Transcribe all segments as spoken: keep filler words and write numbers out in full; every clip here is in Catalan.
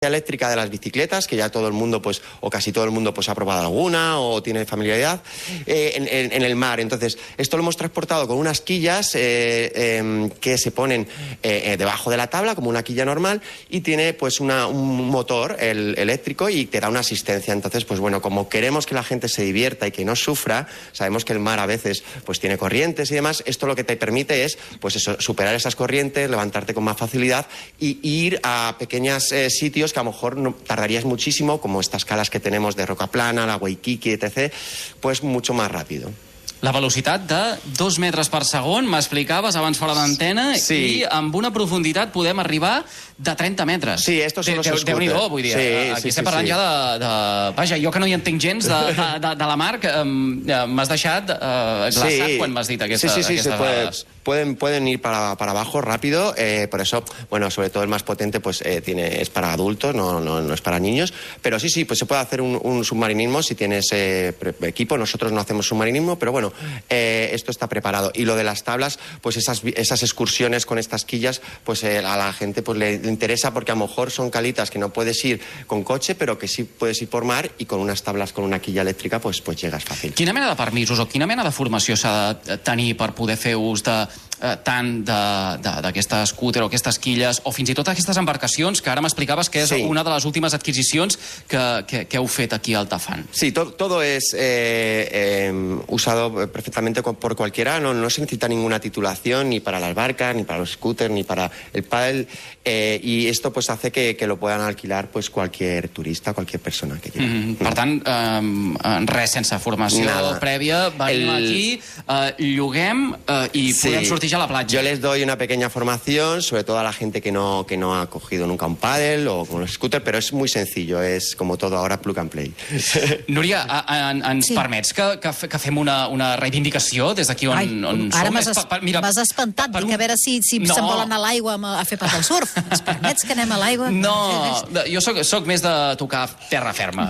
eléctrica de las bicicletas, que ya todo el mundo, pues, o casi todo el mundo, pues, ha probado alguna o tiene familiaridad, eh, en, en, en el mar. Entonces, esto lo hemos transportado con unas quillas eh, eh, que se ponen eh, debajo de la tabla, como una quilla normal, y tiene, pues, una, un motor el, eléctrico y te da una asistencia. Entonces, pues, bueno, como queremos que la gente se divierta y que no sufra, sabemos que el mar a veces, pues, tiene corrientes y demás, esto lo que te permite es, pues, eso, superar esas corrientes, levantarte con más facilidad y ir a pequeños eh, sitios que a lo mejor no, tardarías muchísimo, como estas calas que tenemos de Rocaplana, la Waikiki, etcétera, pues mucho más rápido. La velocitat de dos metres per segon, m'explicaves abans fora d'antena, sí. I amb una profunditat podem arribar de trenta metres. Sí, estos son los scooters. Déu-n'hi-do, vull dir, sí, aquí sí, estem sí, parlant sí. ja de, de... Vaja, jo que no hi entenc gens de, de, de, de la mar, m'has deixat uh, glaçat sí. quan m'has dit aquesta, sí, sí, sí, aquestes puede, dades. Pueden, pueden ir para, para abajo rápido, eh, por eso, bueno, sobre todo el más potente, pues eh, tiene, es para adultos, no, no, no es para niños, pero sí, sí, pues se puede hacer un, un submarinismo si tienes eh, equipo. Nosotros no hacemos submarinismo, pero bueno, eh, esto está preparado. Y lo de las tablas, pues esas, esas excursiones con estas quillas, pues eh, a la gente pues le, le interesa, porque a lo mejor son calitas que no puedes ir con coche, pero que sí puedes ir por mar, y con unas tablas con una quilla elèctrica pues, pues llegas fácil. Quina mena de permisos o quina mena de formació s'ha de tenir per poder fer ús de eh, tant d'aquesta scooter o aquestes quilles, o fins i tot aquestes embarcacions, que ara m'explicaves que és sí. una de les últimes adquisicions que, que, que heu fet aquí al Tafán? Sí, to, todo es eh, eh, usado perfectamente por cualquiera, no, no se necesita ninguna titulación ni para las barcas, ni para los scooters, ni para el paddle, eh, y esto pues hace que, que lo puedan alquilar pues cualquier turista, cualquier persona que quiera. Mm-hmm. Per tant, eh, res sense formació Nada. prèvia, venim el... aquí, eh, lloguem eh, i sí. podem sortir ja a la platja. Yo les doy una pequeña formación, sobre todo a la gente que no, que no ha cogido nunca un paddle o con los scooters, pero es muy sencillo, es como todo ahora plug and play. Núria, en, ens sí. permets que, que, que fem una, una reivindicació des d'aquí on, Ai, on ara som? m'has es, espantat, per, per un... a veure si, si no. se'n volen anar a l'aigua a fer pas al surf. Ens permets que anem a l'aigua? No, jo soc, soc més de tocar terra ferma.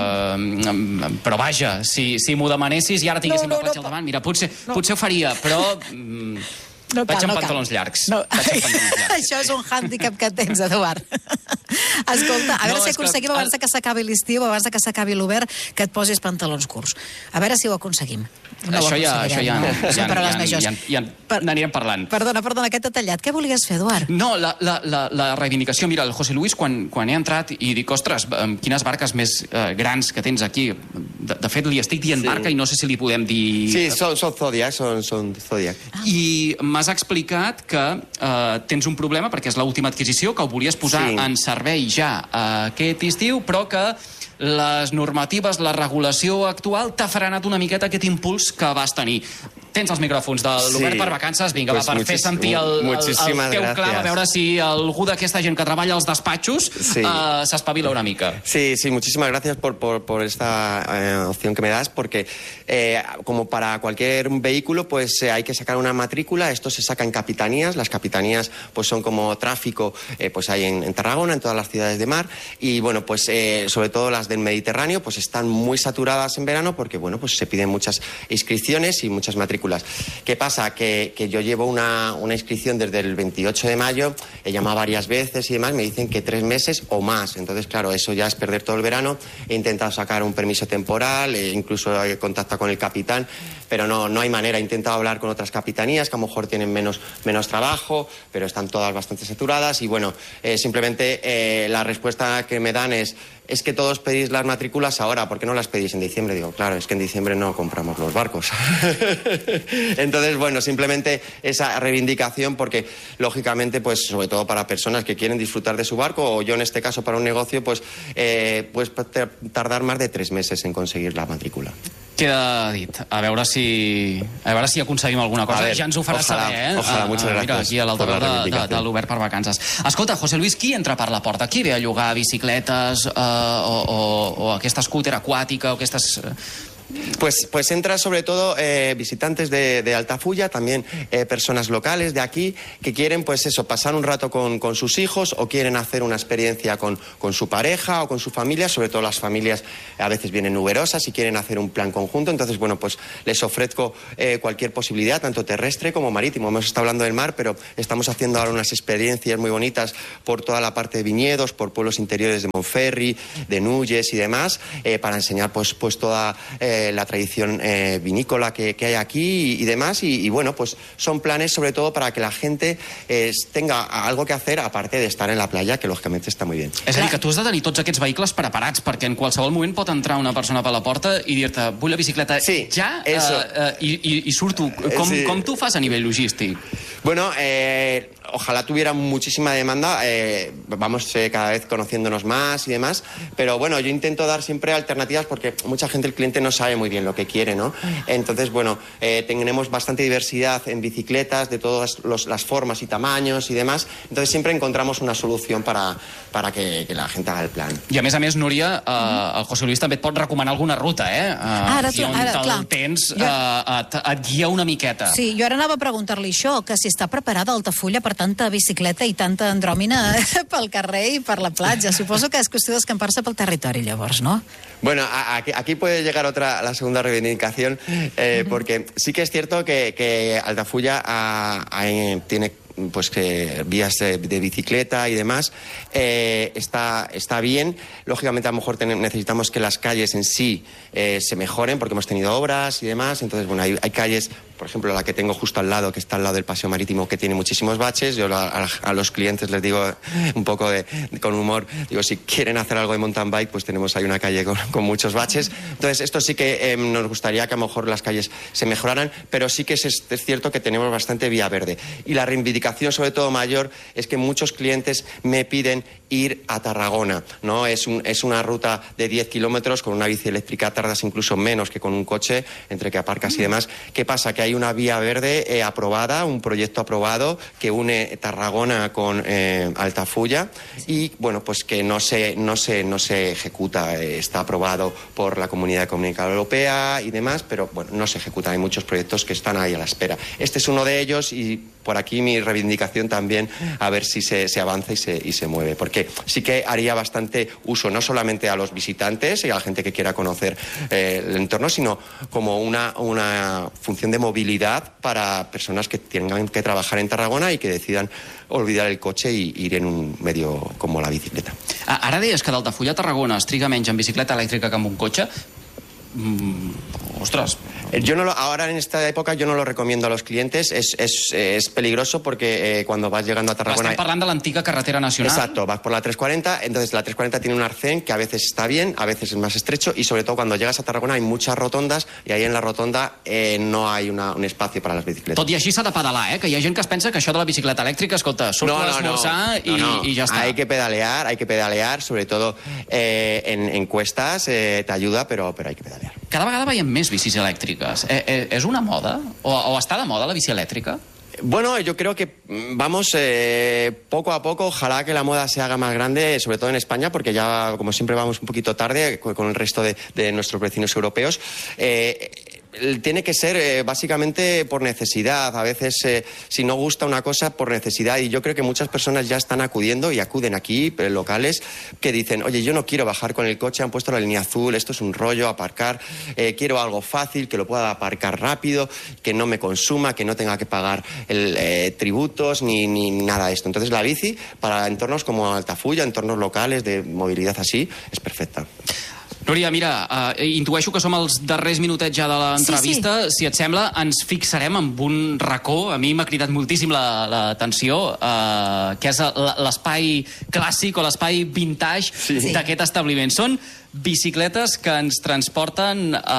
Uh, però vaja, si, si m'ho demanessis i ara tinguéssim no, no, la platja no, al davant, mira, potser, no. potser ho faria, però... Um, No cal, Vaig amb no pantalons cal. llargs. No. Vaig amb pantalons llargs. Això és un hàndicap que tens, Eduard. Escolta, a veure no, si aconseguim que... abans que s'acabi l'estiu, abans que s'acabi l'hivern, que et posis pantalons curts. A veure si ho aconseguim. No això, ho ja, això ja, no? ja, ja, ja, ja, ja per... n'anirem parlant. Perdona, perdona, aquest detallat. Què volies fer, Eduard? No, la, la, la, la reivindicació. Mira, el José Luis, quan, quan he entrat i dic, ostres, quines barques més eh, grans que tens aquí. De, de fet, li estic dient sí. barca i no sé si li podem dir... Sí, són, són Zodiac, són, són Zodiac. Ah. I m'has explicat que eh, tens un problema, perquè és l'última adquisició, que ho volies posar sí. en servei ja aquest estiu, però que les normatives, la regulació actual t'ha frenat una miqueta aquest impuls que vas tenir. Tens els micròfons de l'Obert sí. per Vacances, vinga, pues va, per fer sentir el, el, el teu clam, a veure si algú d'aquesta gent que treballa als despatxos sí. uh, s'espavila una mica. Sí, sí, muchísimas gracias por, por, por esta eh, opción que me das, porque eh, como para cualquier vehículo, pues eh, hay que sacar una matrícula. Esto se saca en capitanías. Las capitanías pues son como tráfico, eh, pues hay en, en Tarragona, en todas las ciudades de mar, y bueno, pues eh, sobre todo las del Mediterráneo, pues están muy saturadas en verano, porque bueno, pues se piden muchas inscripciones y muchas matrículas. ¿Qué pasa? Que, que yo llevo una, una inscripción desde el veintiocho de mayo, he llamado varias veces y demás, me dicen que tres meses o más. Entonces, claro, eso ya es perder todo el verano. He intentado sacar un permiso temporal, e incluso he contactado con el capitán, pero no, no hay manera. He intentado hablar con otras capitanías que a lo mejor tienen menos, menos trabajo, pero están todas bastante saturadas. Y bueno, eh, simplemente eh, la respuesta que me dan es... es que todos pedís las matrículas ahora, ¿por qué no las pedís en diciembre? Digo, claro, es que en diciembre no compramos los barcos. Entonces, bueno, simplemente esa reivindicación, porque lógicamente, pues sobre todo para personas que quieren disfrutar de su barco, o yo en este caso para un negocio, pues, eh, pues tardar más de tres meses en conseguir la matrícula. Queda dit. A veure si a veure si aconseguim alguna cosa. Ver, ja ens ho faràs ojalà, saber, eh? Ojalà, muchas gracias. Mira, aquí a l'altaveu de, de, de l'Obert per Vacances. Escolta, José Luis, qui entra per la porta? Qui ve a llogar bicicletes eh, o, o, o aquesta scooter aquàtica o aquestes... Pues, pues entra sobre todo eh, visitantes de, de Altafulla, también eh, personas locales de aquí que quieren pues eso, pasar un rato con, con sus hijos o quieren hacer una experiencia con, con su pareja o con su familia, sobre todo las familias a veces vienen numerosas y quieren hacer un plan conjunto, entonces bueno, pues les ofrezco eh, cualquier posibilidad, tanto terrestre como marítimo. Hemos estado hablando del mar, pero estamos haciendo ahora unas experiencias muy bonitas por toda la parte de viñedos, por pueblos interiores de Montferri, de Nulles y demás, eh, para enseñar pues, pues toda eh, la tradición eh, vinícola que, que hay aquí y, y demás. Y, y bueno, pues son planes sobre todo para que la gente eh, tenga algo que hacer aparte de estar en la playa, que lògicament està muy bien. És a dir, que tu has de tenir tots aquests vehicles preparats, perquè en qualsevol moment pot entrar una persona per la porta i dir-te, vull la bicicleta sí, ja, eso. uh, uh, i, i, i surto. Com, sí. com tu fas a nivell logístic? Bueno, eh, ojalá tuviera muchísima demanda, eh, vamos eh, cada vez conociéndonos más y demás, pero bueno, yo intento dar siempre alternativas porque mucha gente, el cliente no sabe muy bien lo que quiere, ¿no? Entonces, bueno, eh, tenemos bastante diversidad en bicicletas de todas los, las formas y tamaños y demás, entonces siempre encontramos una solución para, para que, que la gente haga el plan. I a més a més, Núria, eh, el José Luis també et pot recomanar alguna ruta, eh? Uh, ara, si on ara, te'l clar. tens, Jo... uh, et, et guia una miqueta. Sí, jo ara anava a preguntar-li això, que si està preparada Altafulla per tanta bicicleta i tanta andròmina pel carrer i per la platja. Suposo que és qüestió d'escampar-se pel territori, llavors, ¿no? Bueno, aquí, aquí puede llegar otra, la segunda reivindicación, eh, uh-huh. porque sí que es cierto que, que Altafulla ha, ha, tiene pues que vías de, de bicicleta y demás, eh, está, está bien. Lógicamente a lo mejor ten, necesitamos que las calles en sí eh, se mejoren porque hemos tenido obras y demás, entonces bueno, hay, hay calles, por ejemplo la que tengo justo al lado, que está al lado del paseo marítimo, que tiene muchísimos baches. Yo a, a, a los clientes les digo un poco de, con humor, digo, si quieren hacer algo de mountain bike, pues tenemos ahí una calle con, con muchos baches. Entonces esto sí que eh, nos gustaría que a lo mejor las calles se mejoraran, pero sí que es, es cierto que tenemos bastante vía verde. Y la reivindicación sobre todo mayor es que muchos clientes me piden ir a Tarragona, ¿no? Es, un, es una ruta de diez kilómetros, con una bici eléctrica tardas incluso menos que con un coche, entre que aparcas y demás. ¿Qué pasa? Que hay una vía verde eh, aprobada, un proyecto aprobado que une Tarragona con eh, Altafulla y, bueno, pues que no se, no se, no se ejecuta. Eh, está aprobado por la Comunidad Económica Europea y demás, pero, bueno, no se ejecuta. Hay muchos proyectos que están ahí a la espera. Este es uno de ellos y por aquí mi reivindicación también, a ver si se, se avanza y se, y se mueve, porque sí que haría bastante uso, no solamente a los visitantes y a la gente que quiera conocer eh, el entorno, sino como una, una función de movilidad para personas que tengan que trabajar en Tarragona y que decidan olvidar el coche i ir en un medio como la bicicleta. Ara deies que d'Altafulla a Tarragona es triga menys en bicicleta elèctrica que en un cotxe. Mm, ostras. Yo no lo, ahora en esta época yo no lo recomiendo a los clientes, es, es, es peligroso porque eh, cuando vas llegando a Tarragona... Estem parlant de l'antiga carretera nacional. Exacto, vas por la tres cuarenta, entonces la tres cuarenta tiene un arcén que a veces está bien, a veces es más estrecho y sobre todo cuando llegas a Tarragona hay muchas rotondas y ahí en la rotonda eh, no hay una, un espacio para las bicicletas. Tot i així s'ha de pedalar, eh? Que hi ha gent que es pensa que això de la bicicleta elèctrica, escolta, surto no, no, a l'esmorzar no, no, no. i, i ja està. Hay que pedalear, hay que pedalear, sobre todo eh, en, en cuestas eh, te ayuda, pero, pero hay que pedalear. Cada vegada veiem més bicis elèctriques. Eh, eh, és una moda? O, o està de moda la bici elèctrica? Bueno, yo creo que vamos eh, poco a poco, ojalá que la moda se haga más grande, sobre todo en España, porque ya, como siempre, vamos un poquito tarde con, con el resto de, de nuestros vecinos europeos. Eh, Tiene que ser eh, básicamente por necesidad. A veces, eh, si no gusta una cosa, por necesidad. Y yo creo que muchas personas ya están acudiendo y acuden aquí, eh, locales, que dicen, oye, yo no quiero bajar con el coche, han puesto la línea azul, esto es un rollo, aparcar, eh, quiero algo fácil, que lo pueda aparcar rápido, que no me consuma, que no tenga que pagar el, eh, tributos ni, ni nada de esto. Entonces la bici, para entornos como Altafulla, entornos locales de movilidad así, es perfecta. Núria, mira, uh, intueixo que som als darrers minutets ja de l'entrevista. Sí, sí. Si et sembla, ens fixarem en un racó. A mi m'ha cridat moltíssim l'atenció, uh, que és l'espai clàssic o l'espai vintage sí. d'aquest establiment. Són bicicletes que ens transporten a,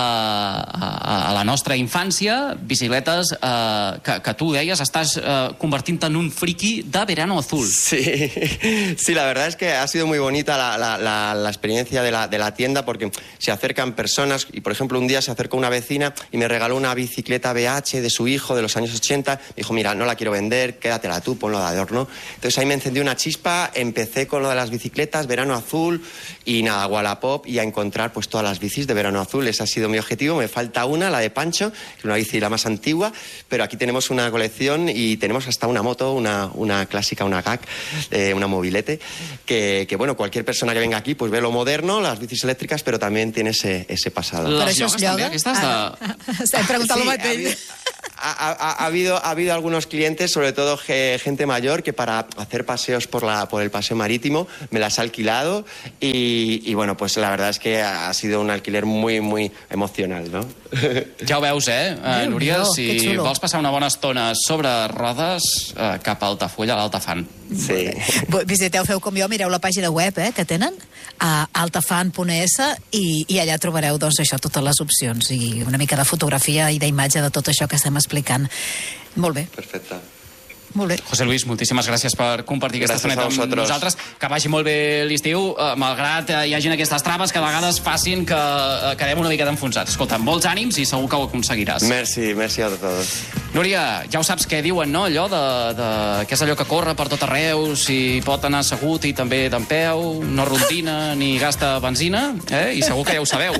a, a la nostra infància, bicicletes uh, que, que tu deies, estàs uh, convertint-te en un friki de verano azul. Sí, sí, la verdad es que ha sido muy bonita la, la, la, la experiencia de la, de la tienda, porque porque se acercan personas y, por ejemplo, un día se acercó una vecina y me regaló una bicicleta B H de su hijo de los años ochenta. Me dijo, mira, no la quiero vender, quédatela tú, ponlo de adorno. Entonces ahí me encendió una chispa, empecé con lo de las bicicletas, Verano Azul y nada, Wallapop, y a encontrar pues todas las bicis de Verano Azul. Ese ha sido mi objetivo. Me falta una, la de Pancho, que es una bici la más antigua, pero aquí tenemos una colección y tenemos hasta una moto, una, una clásica, una G A C, eh, una mobilete, que, que bueno, cualquier persona que venga aquí pues ve lo moderno, las bicis eléctricas, però també tiene ese, ese pasado. Les llogues també, aquestes de... He preguntat el mateix. Ha, ha, ha, habido, ha habido algunos clientes, sobre todo gente mayor, que para hacer paseos por, la, por el paseo marítimo me las ha alquilado y, y bueno, pues la verdad es que ha sido un alquiler muy, muy emocional, ¿no? Ja ho veus, eh, uh, Núria? No, si vols passar una bona estona sobre rodes, uh, cap a Altafulla, a l'Altafan. Sí. Visiteu, feu com jo, mireu la pàgina web eh, que tenen, a altafan punt es, i, i allà trobareu doncs, això, totes les opcions i una mica de fotografia i d'imatge de tot això que estem explicant. Molt bé. Perfecte. Molt bé. José Luis, moltíssimes gràcies per compartir aquesta Gràcies estoneta amb nosaltres. Que vagi molt bé l'estiu, eh, malgrat eh, hi hagin aquestes traves que a vegades facin que eh, quedem una miqueta enfonsats. Escolta, molts ànims i segur que ho aconseguiràs. Merci, merci a todos. Núria, ja ho saps què diuen, no? Allò de, de... que és allò que corre per tot arreu, si pot anar assegut i també d'en peu, no rontina ni gasta benzina, eh? I segur que ja ho sabeu.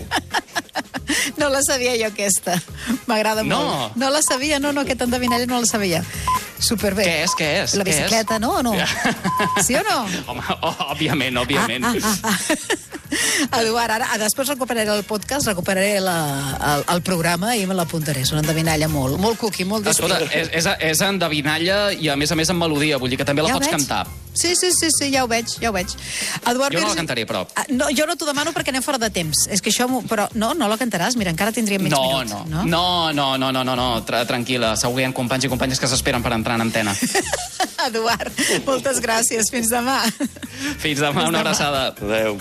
No la sabia jo, aquesta. M'agrada no. molt. No la sabia, no, no, aquesta endevinalla no la sabia. Superbé. Què és, què és? La bicicleta, no o no? Sí o no? Home, oh, òbviament, òbviament. Ah, ah, ah. Eduard, ara, després recuperaré el podcast, recuperaré la, el, el programa i me l'apuntaré. És una endevinalla molt, molt cookie, molt d'estil. Escolta, és, és, és endevinalla i a més a més en melodia, vull dir que també la Ja ho pots veig. cantar. Sí, sí, sí, sí, ja ho veig, ja ho veig. Eduard Jo no la Virgili- cantaré, però. Ah, no, jo no t'ho demano perquè anem fora de temps. És que això... m'ho- Però no, no la cantaràs. Mira, encara tindríem mig No, minut. no, no, no, no, no, no, no, Tra tranquil·la. Segur que hi ha companys i companyes que s'esperen per entrar en antena. Eduard, moltes gràcies. Fins demà. Fins demà, una abraçada. Adéu.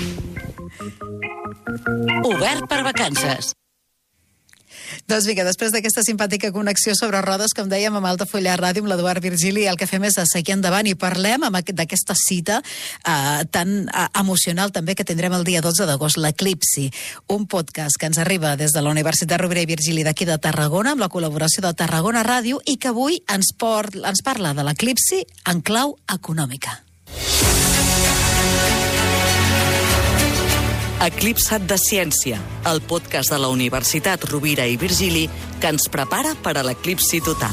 Obert per vacances. Doncs vinga, després d'aquesta simpàtica connexió sobre rodes, com dèiem, amb Altafulla Ràdio, amb l'Eduard Virgili, el que fem és seguir endavant i parlem amb aquest- d'aquesta cita eh, tan eh, emocional també que tindrem el dia dotze d'agost, l'Eclipsi, un podcast que ens arriba des de la Universitat Rovira i Virgili d'aquí de Tarragona, amb la col·laboració de Tarragona Ràdio, i que avui ens, port, ens parla de l'Eclipsi en clau econòmica. Eclipsat de Ciència, el podcast de la Universitat Rovira i Virgili que ens prepara per a l'eclipsi total.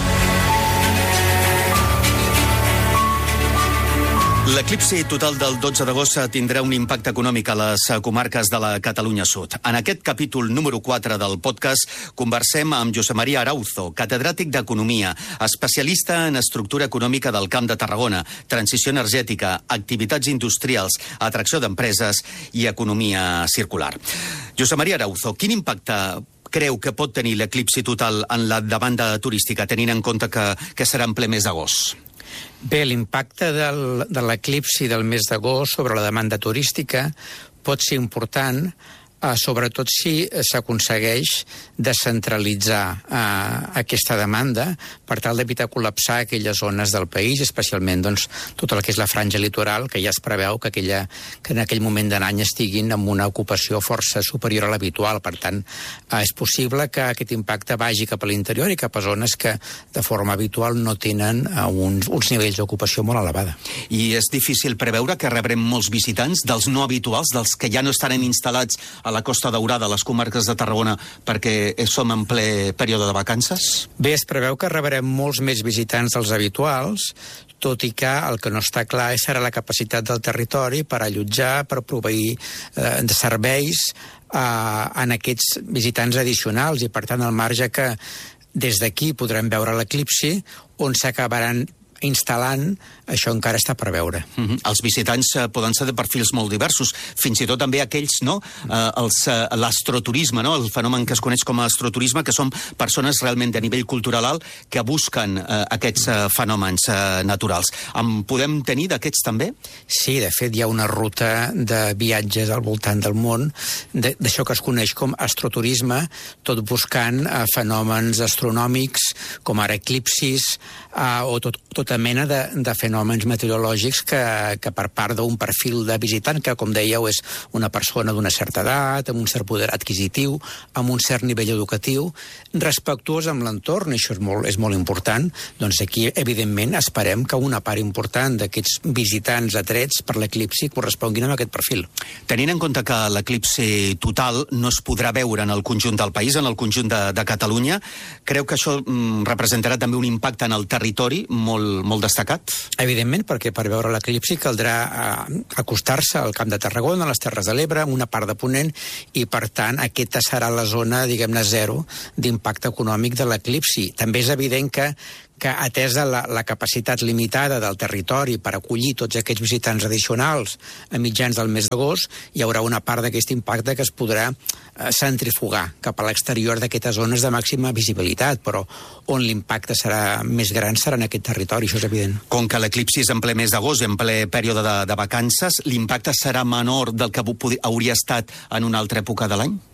L'eclipsi total del dotze d'agost tindrà un impacte econòmic a les comarques de la Catalunya Sud. En aquest capítol número quatre del podcast conversem amb Josep Maria Arauzo, catedràtic d'Economia, especialista en estructura econòmica del Camp de Tarragona, transició energètica, activitats industrials, atracció d'empreses i economia circular. Josep Maria Arauzo, quin impacte creu que pot tenir l'eclipsi total en la demanda turística, tenint en compte que, que serà en ple mes d'agost? Bé, l'impacte del, de l'eclipsi del mes d'agost sobre la demanda turística pot ser important, eh, sobretot si s'aconsegueix descentralitzar eh, aquesta demanda per tal d'evitar col·lapsar aquelles zones del país, especialment doncs, tot el que és la franja litoral, que ja es preveu que, aquella, que en aquell moment de l'any estiguin amb una ocupació força superior a l'habitual. Per tant, eh, és possible que aquest impacte vagi cap a l'interior i cap a zones que de forma habitual no tenen eh, uns, uns nivells d'ocupació molt elevada. I és difícil preveure que rebrem molts visitants, dels no habituals, dels que ja no estaran instal·lats a la Costa Daurada, a les comarques de Tarragona, perquè som en ple període de vacances? Bé, es preveu que rebrem molts més visitants dels habituals, tot i que el que no està clar serà la capacitat del territori per allotjar, per proveir eh, de serveis eh, en aquests visitants addicionals, i per tant el marge que des d'aquí podrem veure l'eclipsi, on s'acabaran instal·lant, això encara està per veure. Mm-hmm. Els visitants eh, poden ser de perfils molt diversos, fins i tot també aquells, no?, eh, els, eh, l'astroturisme, no?, el fenomen que es coneix com a astroturisme, que són persones realment de nivell cultural alt que busquen eh, aquests eh, fenòmens eh, naturals. En podem tenir d'aquests també? Sí, de fet, hi ha una ruta de viatges al voltant del món, de- d'això que es coneix com astroturisme, tot buscant eh, fenòmens astronòmics, com ara eclipsis, eh, o tot, tota mena de, de fenòmens fenòmens meteorològics que, que per part d'un perfil de visitant, que com dèieu és una persona d'una certa edat, amb un cert poder adquisitiu, amb un cert nivell educatiu, respectuós amb l'entorn, això és molt, és molt important, doncs aquí, evidentment, esperem que una part important d'aquests visitants atrets per l'eclipsi corresponguin amb aquest perfil. Tenint en compte que l'eclipsi total no es podrà veure en el conjunt del país, en el conjunt de, de Catalunya, creu que això mm, representarà també un impacte en el territori molt, molt destacat? Evidentment, perquè per veure l'eclipsi caldrà eh, acostar-se al Camp de Tarragona, a les Terres de l'Ebre, amb una part de Ponent, i per tant aquesta serà la zona, diguem-ne, zero d'impacte econòmic de l'eclipsi. També és evident que que atesa la, la capacitat limitada del territori per acollir tots aquests visitants addicionals a mitjans del mes d'agost, hi haurà una part d'aquest impacte que es podrà eh, centrifugar cap a l'exterior d'aquestes zones de màxima visibilitat, però on l'impacte serà més gran serà en aquest territori, això és evident. Com que l'eclipsi és en ple mes d'agost, en ple període de, de vacances, l'impacte serà menor del que hauria estat en una altra època de l'any?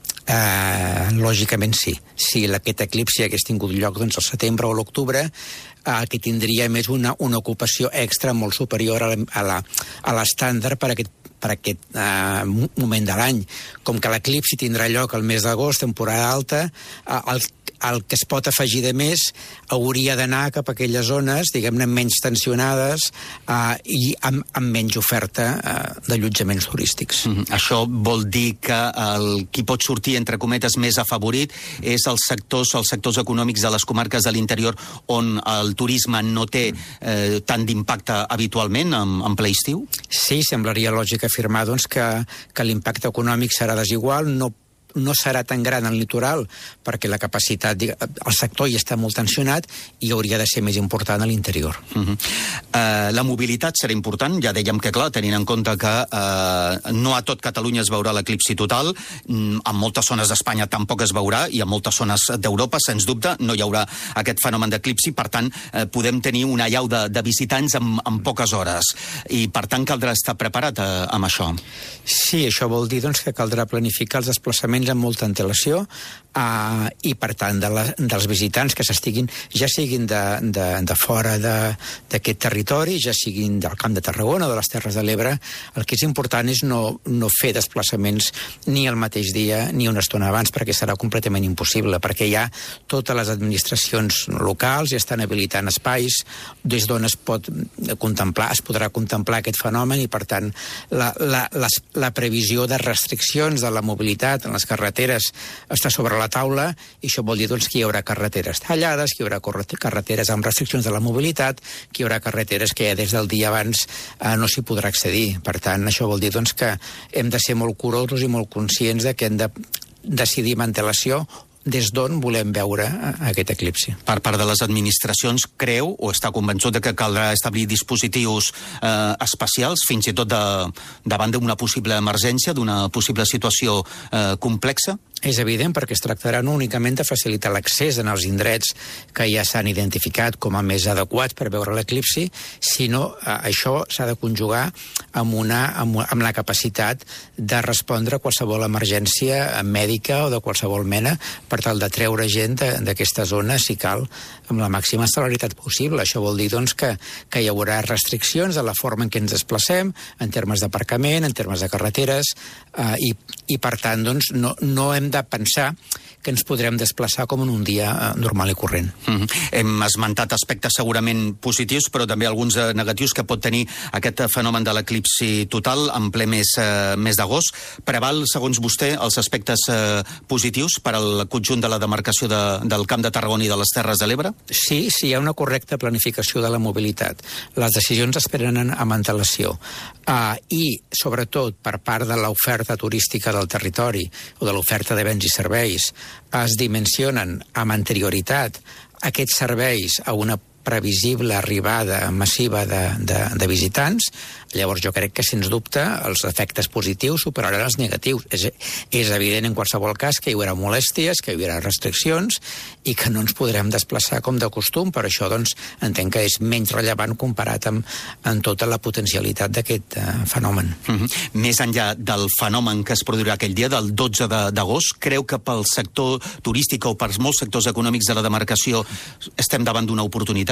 Uh, lògicament sí. Si aquest eclipsi hagués tingut lloc doncs, al setembre o l'octubre, uh, el que tindria més una, una ocupació extra molt superior a la, a l'estàndard per aquest per aquest uh, moment de l'any. Com que l'eclipsi tindrà lloc al mes d'agost, temporada alta, uh, el, el que es pot afegir de més hauria d'anar cap a aquelles zones, diguem-ne, menys tensionades uh, i amb, amb menys oferta uh, d'allotjaments turístics. Mm-hmm. Això vol dir que el, qui pot sortir, entre cometes, més afavorit és els sectors, els sectors econòmics de les comarques de l'interior on el turisme no té eh, tant d'impacte habitualment en, en ple estiu? Sí, semblaria lògic afirmar doncs, que, que l'impacte econòmic serà desigual, no no serà tan gran al litoral perquè la capacitat, el sector hi està molt tensionat i hauria de ser més important a l'interior. Uh-huh. Uh, la mobilitat serà important, ja dèiem que clar, tenint en compte que uh, no a tot Catalunya es veurà l'eclipsi total, mm, en moltes zones d'Espanya tampoc es veurà i en moltes zones d'Europa, sens dubte, no hi haurà aquest fenomen d'eclipsi, per tant, uh, podem tenir una allau de, de visitants en, en poques hores i per tant caldrà estar preparat uh, amb això. Sí, això vol dir doncs, que caldrà planificar els desplaçaments amb molta antelació uh, i, per tant, de la, dels visitants que s'estiguin, ja siguin de, de, de fora d'aquest territori, ja siguin del Camp de Tarragona o de les Terres de l'Ebre, el que és important és no, no fer desplaçaments ni el mateix dia ni una estona abans, perquè serà completament impossible, perquè ja totes les administracions locals ja estan habilitant espais des d'on es pot contemplar, es podrà contemplar aquest fenomen i, per tant, la, la, la, la previsió de restriccions de la mobilitat en les carreteres està sobre la taula i això vol dir doncs, que hi haurà carreteres tallades, que hi haurà carreteres amb restriccions de la mobilitat, que hi haurà carreteres que ja des del dia abans eh, no s'hi podrà accedir. Per tant, això vol dir doncs, que hem de ser molt curosos i molt conscients de que hem de decidir amb antelació des d'on volem veure aquest eclipsi. Per part de les administracions, creu o està convençut de que caldrà establir dispositius eh, especials, fins i tot de, davant d'una possible emergència, d'una possible situació eh, complexa? És evident, perquè es tractarà no únicament de facilitar l'accés en els indrets que ja s'han identificat com a més adequats per veure l'eclipsi, sinó eh, això s'ha de conjugar amb, una, amb, amb la capacitat de respondre a qualsevol emergència mèdica o de qualsevol mena per tal de treure gent d'aquesta zona, si cal, amb la màxima celeritat possible. Això vol dir doncs, que, que hi haurà restriccions de la forma en què ens desplacem, en termes d'aparcament, en termes de carreteres, eh, i, i per tant doncs, no, no hem de pensar que ens podrem desplaçar com en un dia normal i corrent. Mm-hmm. Hem esmentat aspectes segurament positius, però també alguns eh, negatius que pot tenir aquest fenomen de l'eclipsi total en ple mes, eh, mes d'agost. Preval, segons vostè, els aspectes eh, positius per al conjunt de la demarcació de, del Camp de Tarragona i de les Terres de l'Ebre? Sí, sí, hi ha una correcta planificació de la mobilitat. Les decisions es prenen amb antelació. Uh, I, sobretot, per part de l'oferta turística del territori o de l'oferta de béns i serveis, es dimensionen amb anterioritat aquests serveis a una previsible arribada massiva de, de, de visitants. Llavors jo crec que, sens dubte, els efectes positius superaran els negatius. És, és evident en qualsevol cas que hi haurà molèsties, que hi haurà restriccions i que no ens podrem desplaçar com de costum. Per això, doncs, entenc que és menys rellevant comparat amb, amb tota la potencialitat d'aquest uh, fenomen. Mm-hmm. Més enllà del fenomen que es produirà aquell dia, del dotze d'agost, creu que pel sector turístic o per molts sectors econòmics de la demarcació estem davant d'una oportunitat?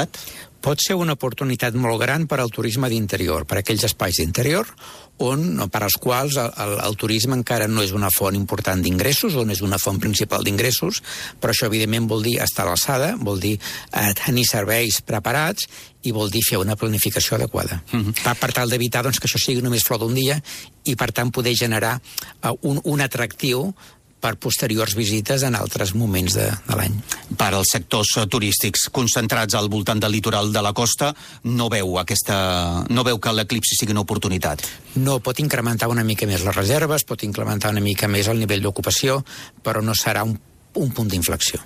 oportunitat? Pot ser una oportunitat molt gran per al turisme d'interior, per a aquells espais d'interior on, per als quals el, el, el turisme encara no és una font important d'ingressos, on és una font principal d'ingressos, però això evidentment vol dir estar a l'alçada, vol dir eh, tenir serveis preparats i vol dir fer una planificació adequada. Mm-hmm. per, per tal d'evitar doncs, que això sigui només flor d'un dia i per tant poder generar eh, un, un atractiu per posteriors visites en altres moments de, de l'any. Per als sectors turístics concentrats al voltant del litoral de la costa, no veu aquesta, no veu que l'eclipsi sigui una oportunitat? No, pot incrementar una mica més les reserves, pot incrementar una mica més el nivell d'ocupació, però no serà un, un punt d'inflexió.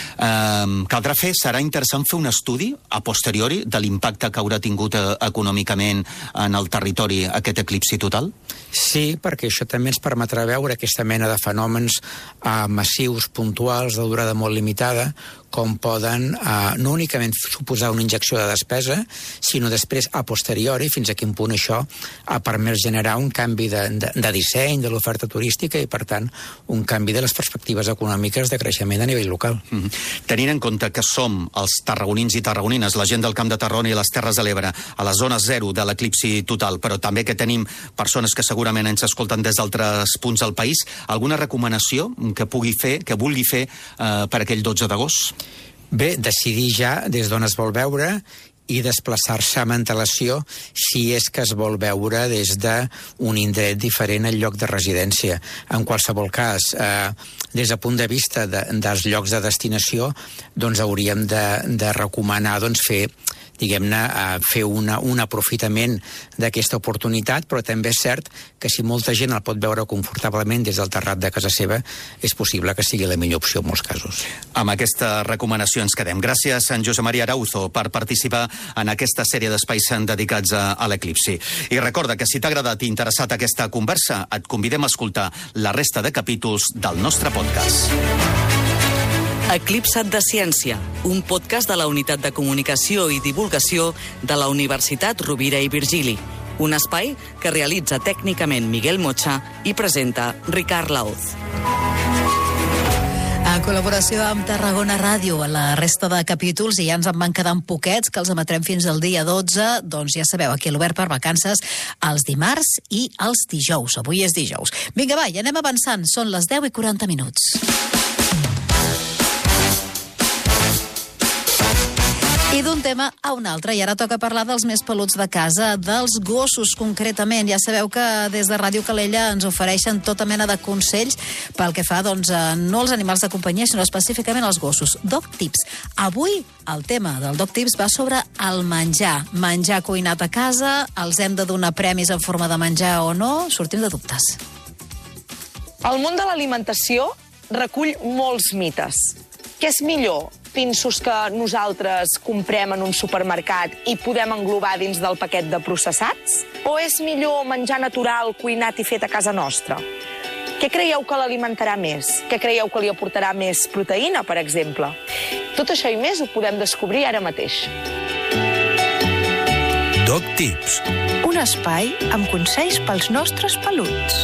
Um, caldrà fer, serà interessant fer un estudi a posteriori de l'impacte que haurà tingut eh, econòmicament en el territori aquest eclipsi total? Sí, perquè això també ens permetrà veure aquesta mena de fenòmens uh, massius, puntuals, de durada molt limitada, com poden uh, no únicament suposar una injecció de despesa, sinó després, a posteriori, fins a quin punt això ha permès generar un canvi de, de, de disseny de l'oferta turística i, per tant, un canvi de les perspectives econòmiques de creixement a nivell local. Mm-hmm. Tenint en compte que som els tarragonins i tarragonines, la gent del Camp de Tarragona i les Terres de l'Ebre, a la zona zero de l'eclipsi total, però també que tenim persones que segurament ens escolten des d'altres punts del país, alguna recomanació que pugui fer, que vulgui fer eh, per aquell dotze d'agost? Bé, decidir ja des d'on es vol veure i desplaçar-se amb antelació si és que es vol veure des d'un indret diferent al lloc de residència. En qualsevol cas, eh, des del punt de vista de, dels llocs de destinació, doncs hauríem de, de recomanar doncs, fer diguem-ne, a fer una, un aprofitament d'aquesta oportunitat, però també és cert que si molta gent el pot veure confortablement des del terrat de casa seva, és possible que sigui la millor opció en molts casos. Amb aquesta recomanació ens quedem. Gràcies, en Josep Maria Arauzo, per participar en aquesta sèrie d'espais dedicats a, a l'eclipsi. I recorda que si t'ha agradat i interessat aquesta conversa, et convidem a escoltar la resta de capítols del nostre podcast. Eclipsa't de Ciència, un podcast de la Unitat de Comunicació i Divulgació de la Universitat Rovira i Virgili. Un espai que realitza tècnicament Miguel Mocha i presenta Ricard Laoz. En col·laboració amb Tarragona Ràdio, a la resta de capítols, i ja ens en van quedant poquets, que els emetrem fins al dia dotze, doncs ja sabeu, aquí a l'Obert per Vacances, els dimarts i els dijous. Avui és dijous. Vinga, va, ja anem avançant. Són les deu i quaranta minuts. I d'un tema a un altre, i ara toca parlar dels més peluts de casa, dels gossos concretament. Ja sabeu que des de Ràdio Calella ens ofereixen tota mena de consells pel que fa, doncs, no als animals de companyia, sinó específicament als gossos. Dog Tips. Avui el tema del Dog Tips va sobre el menjar. Menjar cuinat a casa, els hem de donar premis en forma de menjar o no? Sortim de dubtes. El món de l'alimentació recull molts mites. Què és millor? Pinsos que nosaltres comprem en un supermercat i podem englobar dins del paquet de processats? O és millor menjar natural, cuinat i fet a casa nostra? Què creieu que l'alimentarà més? Què creieu que li aportarà més proteïna, per exemple? Tot això i més ho podem descobrir ara mateix. Dog Tips. Un espai amb consells pels nostres peluts.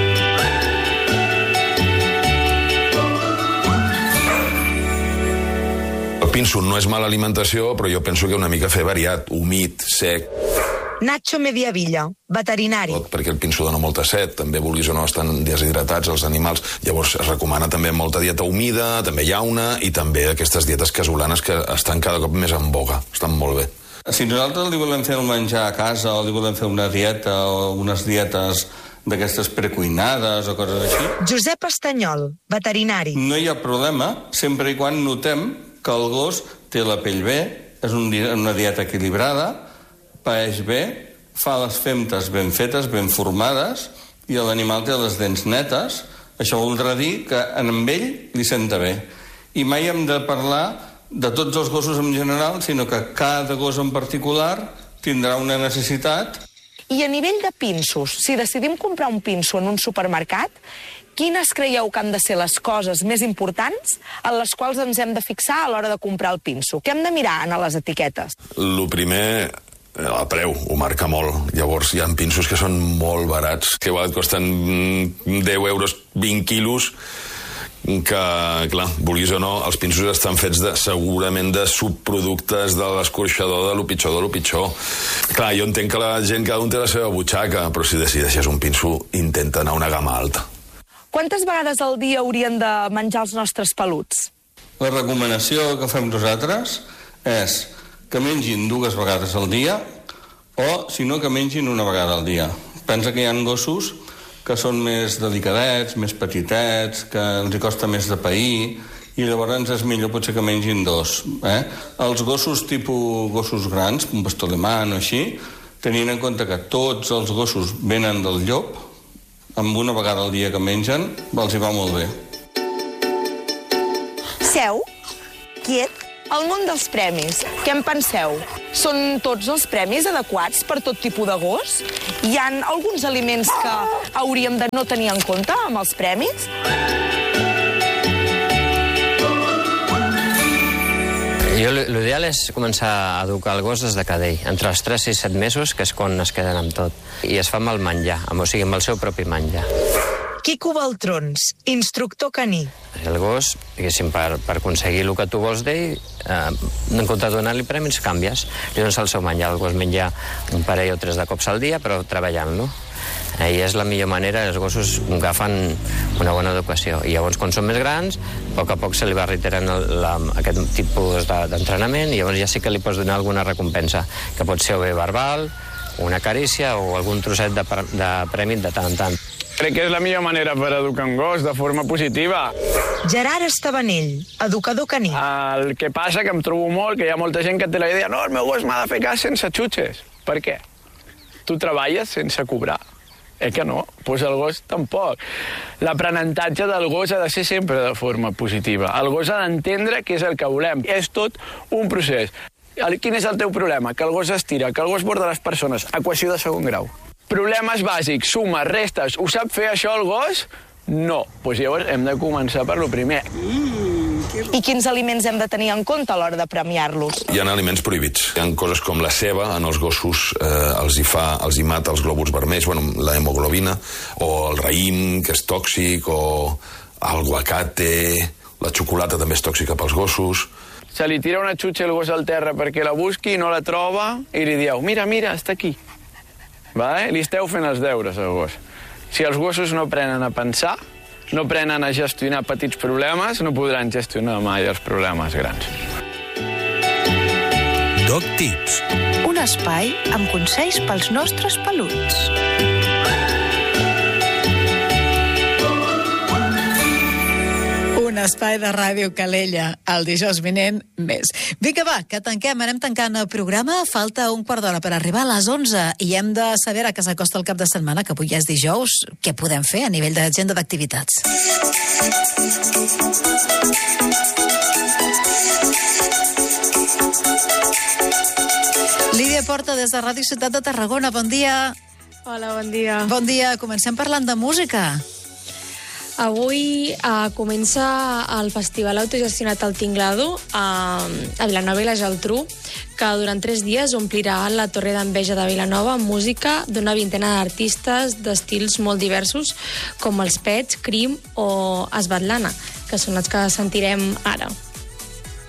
El pinso no és mala alimentació, però jo penso que una mica fer variat, humit, sec. Nacho Mediavilla, veterinari. Tot perquè el pinso dona molta set, també vulguis o no estan deshidratats els animals, llavors es recomana també molta dieta humida, també llauna i també aquestes dietes casolanes que estan cada cop més en boga, estan molt bé. Si nosaltres li volem fer el menjar a casa o li volem fer una dieta o unes dietes d'aquestes precuinades o coses així... Josep Estanyol, veterinari. No hi ha problema, sempre i quan notem que el gos té la pell bé, és un, una dieta equilibrada, paeix bé, fa les femtes ben fetes, ben formades, i l'animal té les dents netes. Això voldrà dir que en ell li senta bé. I mai hem de parlar de tots els gossos en general, sinó que cada gos en particular tindrà una necessitat. I a nivell de pinsos, si decidim comprar un pinso en un supermercat, quines creieu que han de ser les coses més importants en les quals ens hem de fixar a l'hora de comprar el pinso? Què hem de mirar en les etiquetes? El primer, el preu, ho marca molt. Llavors hi ha pinsos que són molt barats, que igual et costen deu euros, vint quilos, que, clar, vulguis o no, els pinsos estan fets de, segurament de subproductes de l'escorxador de lo pitjor de lo pitjor. Clar, jo entenc que la gent, cada un té la seva butxaca, però si decideixes un pinso, intenta anar a una gamma alta. Quantes vegades al dia haurien de menjar els nostres peluts? La recomanació que fem nosaltres és que mengin dues vegades al dia o, si no, que mengin una vegada al dia. Pensa que hi ha gossos que són més delicadets, més petitets, que els hi costa més de pair, i llavors és millor potser que mengin dos. Eh? Els gossos tipus gossos grans, un pastor alemany o així, tenint en compte que tots els gossos venen del llop, amb una vegada al dia que mengen, els hi va molt bé. Seu, quiet, el món dels premis. Què en penseu? Són tots els premis adequats per tot tipus de gos? Hi ha alguns aliments que hauríem de no tenir en compte amb els premis? Jo l'ideal és començar a educar el gos des de cadell, entre els tres i set mesos, que és quan es queden amb tot. I es fa amb el menjar, o sigui, amb el seu propi menjar. Quico Baltrons, instructor caní. El gos, diguéssim, per, per aconseguir el que tu vols d'ell, eh, en compte de donar-li premis, canvies. Li dones el seu menjar. El gos menja un parell o tres de cops al dia, però treballant-lo. Eh, I és la millor manera, els gossos agafen una bona educació. I llavors, quan són més grans, a poc a poc se li va reiterant el, la, aquest tipus de, d'entrenament, i llavors ja sí que li pots donar alguna recompensa, que pot ser o bé verbal, una carícia o algun trosset de, de premi de tant en tant. Crec que és la millor manera per educar un gos, de forma positiva. Gerard Estabanell, educador caní. El que passa que em trobo molt que hi ha molta gent que té la idea no, el meu gos m'ha de fer cas sense xutxes. Per què? Tu treballes sense cobrar. Eh que no? Pues el gos tampoc. L'aprenentatge del gos ha de ser sempre de forma positiva. El gos ha d'entendre què és el que volem. És tot un procés. Quin és el teu problema? Que el gos estira, que el gos borda les persones. Equació de segon grau. Problemes bàsics, sumes, restes, ho sap fer això el gos? No. Doncs pues llavors hem de començar per lo primer. Mm, I quins aliments hem de tenir en compte a l'hora de premiar-los? Hi ha aliments prohibits. Hi ha coses com la ceba, en els gossos eh, els hi fa, els hi mata els glòbuls vermells, bueno, la hemoglobina, o el raïm, que és tòxic, o el aguacate, la xocolata també és tòxica pels gossos. Se li tira una xutxa al gos al terra perquè la busqui, no la troba, i li dieu, mira, mira, està aquí. Vale? Li esteu fent els deures al gos. Si els gossos no aprenen a pensar, no aprenen a gestionar petits problemes, no podran gestionar mai els problemes grans. Dog Tips. Un espai amb consells pels nostres peluts. Un espai de Ràdio Calella, el dijous vinent més. Vinga, va, que tanquem, anem tancant el programa. Falta un quart d'hora per arribar a les onze i hem de saber, a que s'acosta el cap de setmana, que avui ja és dijous, què podem fer a nivell d'agenda d'activitats. Lídia Porta, des de Ràdio Ciutat de Tarragona, bon dia. Hola, bon dia. Bon dia, comencem parlant de música. Avui uh, comença el festival autogestionat El Tinglado a, a Vilanova i la Geltrú, que durant tres dies omplirà la Torre d'Enveja de Vilanova amb música d'una vintena d'artistes d'estils molt diversos, com els Pets, Crim o Svetlana, que són els que sentirem ara.